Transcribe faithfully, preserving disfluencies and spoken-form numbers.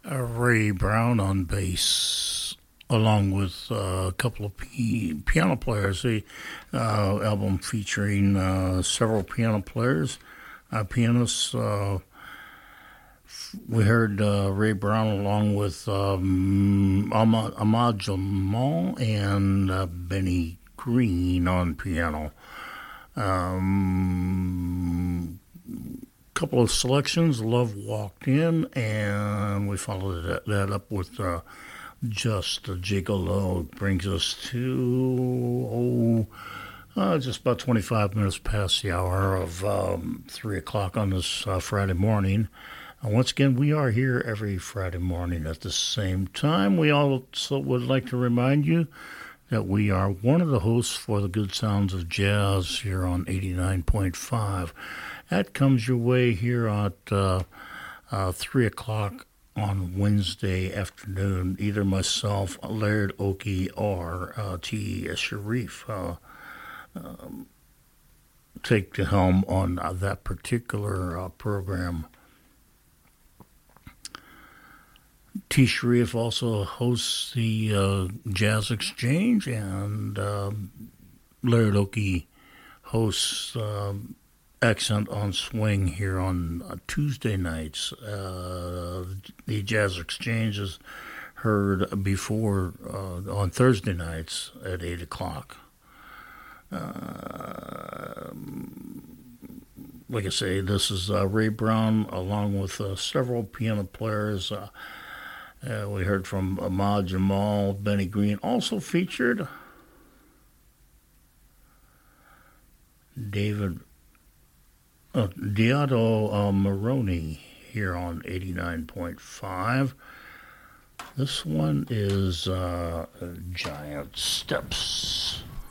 uh, Ray Brown on bass, along with uh, a couple of p- piano players. The uh, album featuring uh, several piano players, uh, pianists. Uh, we heard uh, Ray Brown along with um, Ahmad, Ahmad Jamal and uh, Benny Green on piano. Um, couple of selections. Love Walked In, and we followed that, that up with uh, Just a Gigolo. Brings us to, oh, uh, just about twenty-five minutes past the hour of um, three o'clock on this uh, Friday morning. And once again, we are here every Friday morning at the same time. We also would like to remind you that we are one of the hosts for the Good Sounds of Jazz here on eighty-nine point five. That comes your way here at uh, uh, three o'clock on Wednesday afternoon. Either myself, Laird Oakey, or uh, T. S. Sharif uh, um, take the helm on uh, that particular uh, program. T. Sharif also hosts the uh, Jazz Exchange, and uh, Laird Oakey hosts uh, Accent on Swing here on uh, Tuesday nights. Uh, the Jazz Exchange is heard before uh, on Thursday nights at eight o'clock. Uh, like I say, this is uh, Ray Brown along with uh, several piano players. Uh, Uh, we heard from Ahmad Jamal, Benny Green. Also featured David uh, Diado uh, Maroney here on eighty-nine point five. This one is uh, Giant Steps.